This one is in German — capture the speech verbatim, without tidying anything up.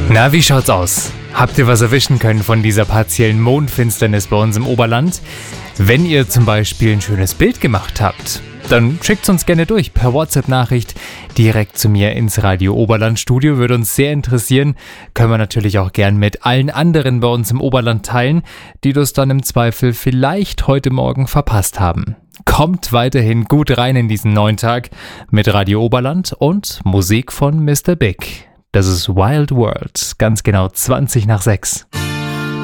Na, wie schaut's aus? Habt ihr was erwischen können von dieser partiellen Mondfinsternis bei uns im Oberland? Wenn ihr zum Beispiel ein schönes Bild gemacht habt, dann schickt's uns gerne durch per WhatsApp-Nachricht direkt zu mir ins Radio Oberland-Studio. Würde uns sehr interessieren. Können wir natürlich auch gern mit allen anderen bei uns im Oberland teilen, die das dann im Zweifel vielleicht heute Morgen verpasst haben. Kommt weiterhin gut rein in diesen neuen Tag mit Radio Oberland und Musik von Mister Big. Das ist Wild World, ganz genau zwanzig nach sechs.